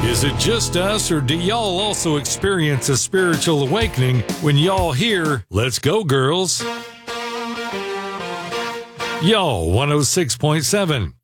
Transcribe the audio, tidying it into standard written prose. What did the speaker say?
Is it just us, or do y'all also experience a spiritual awakening when y'all hear, "Let's go, girls"? Y'all 106.7.